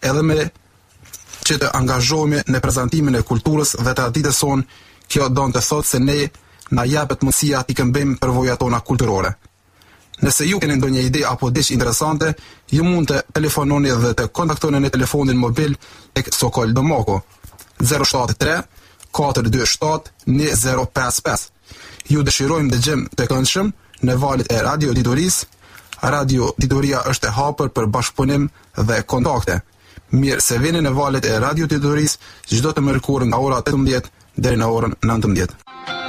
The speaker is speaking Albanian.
edhe me që të angazhohemi në prezantimin e kulturës dhe traditës sonë, kjo don të thotë se ne na japet mundësia t'i këmbejmë përvojat tona kulturore. Nëse ju keni ndonjë ide apo diçka interesante, ju mund të telefononi dhe të kontaktoni në telefonin mobil tek Sokol Domoko 073 427 1055. Ju dëshirojmë dëgjem të këndshëm në valët e Radio Ditorisë. Radio Ditoria është e hapur për bashkëpunim dhe kontakte. Mirë se vini në valët e Radio Ditorisë çdo të mërkurë nga ora 18 deri në orën 19.